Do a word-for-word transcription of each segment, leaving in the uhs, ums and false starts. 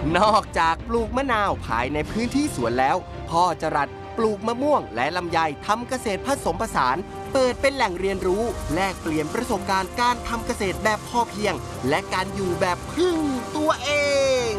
นอกจากปลูกมะนาวภายในพื้นที่สวนแล้วพ่อจรัสปลูกมะม่วงและลำไยทำเกษตรผสมผสานเปิดเป็นแหล่งเรียนรู้แลกเปลี่ยนประสบการณ์การทำเกษตรแบบพอเพียงและการอยู่แบบพึ่งตัวเอง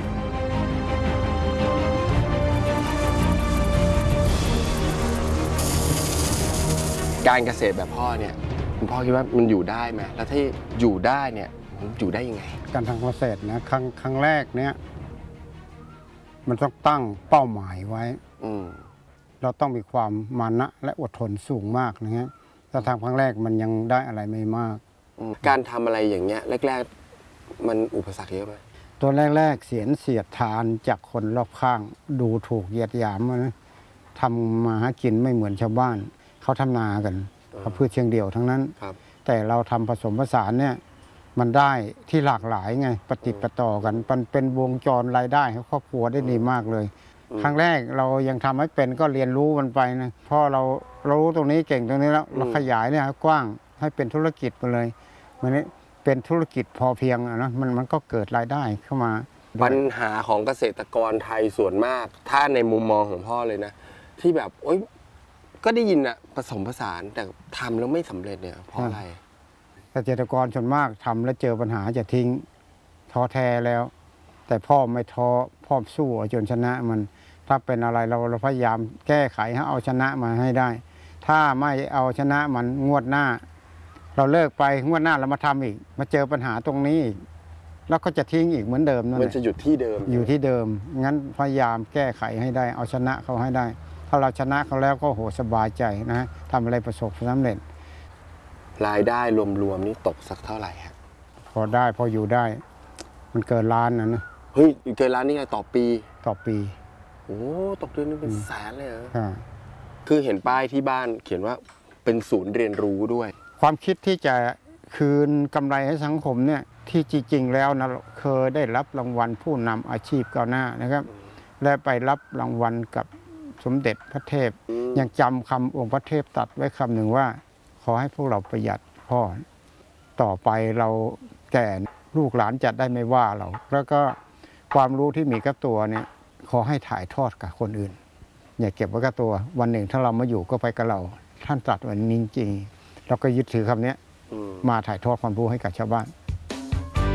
การเกษตรแบบพ่อเนี่ยคุณพ่อคิดว่ามันอยู่ได้ไหมแล้วถ้าอยู่ได้เนี่ยมันอยู่ได้ยังไงการทำเกษตรนะครั้งครั้งแรกเนี่ยมันต้องตั้งเป้าหมายไว้เราต้องมีความมานะและอดทนสูงมากนะฮะถ้าทำครั้งแรกมันยังได้อะไรไม่มากการทำอะไรอย่างเงี้ยแรกๆมันอุปสรรคเยอะไหมตัวแรกๆเสียนเสียดทานจากคนรอบข้างดูถูกเหยียดหยามนะทำมาหากินไม่เหมือนชาวบ้านเขาทำนากันเขาพืชเชียงเดี่ยวทั้งนั้นแต่เราทำผสมผสานเนี่ยมันได้ที่หลากหลายไงปฏิปต่อกันมันเป็นวงจรรายได้ให้ครอบครัวได้ดีมากเลยครั้งแรกเรายังทำให้เป็นก็เรียนรู้มันไปนะพอเราเรารู้ตรงนี้เก่งตรงนี้แล้วเราขยายเนี่ยกว้างให้เป็นธุรกิจไปเลยมันนี้เป็นธุรกิจพอเพียงนะมันมันก็เกิดรายได้เข้ามาปัญหาของเกษตรกรไทยส่วนมากถ้าในมุมมองของพ่อเลยนะที่แบบโอ๊ยก็ได้ยินอะผสมผสานแต่ทำแล้วไม่สำเร็จเนี่ยเพราะอะไรเกษตรกรส่วนมากทำแล้วเจอปัญหาจะทิ้งท้อแท้แล้วแต่พ่อไม่ท้อพ่อสู้จนชนะมันถ้าเป็นอะไรเราเราพยายามแก้ไขให้เอาชนะมาให้ได้ถ้าไม่เอาชนะมันงวดหน้าเราเลิกไปงวดหน้าเรามาทำอีกมาเจอปัญหาตรงนี้แล้วก็จะทิ้งอีกเหมือนเดิมนั่นแหละมันจะหยุดที่เดิมอยู่ที่เดิมงั้นพยายามแก้ไขให้ได้เอาชนะเขาให้ได้ถ้าเราชนะเขาแล้วก็โหสบายใจนะทำอะไรประสบความสำเร็จรายได้รวมๆนี่ตกสักเท่าไหร่ครับพอได้พออยู่ได้มันเกินล้านนะนะเฮ้ยเกินล้านนี่ไงต่อปีต่อปีโอ้ตกเดือนนึงเป็นแสนเลยเหรอคือเห็นป้ายที่บ้านเขียนว่าเป็นศูนย์เรียนรู้ด้วยความคิดที่จะคืนกำไรให้สังคมเนี่ยที่จริงๆแล้วนะเคยได้รับรางวัลผู้นำอาชีพก้าวหน้านะครับและไปรับรางวัลกับสมเด็จพระเทพยังจำคำองค์พระเทพตรัสไว้คำหนึ่งว่าขอให้พวกเราประหยัดพ่อต่อไปเราแก่ลูกหลานจะได้ไม่ว่าเราแล้วก็ความรู้ที่มีกับตัวเนี่ยขอให้ถ่ายทอดกับคนอื่นอย่าเก็บไว้กับตัววันหนึ่งถ้าเรามาอยู่ก็ไปกับเราท่านตรัสไว้จริงๆเราก็ยึดถือคำนี้มาถ่ายทอดความรู้ให้กับชาวบ้าน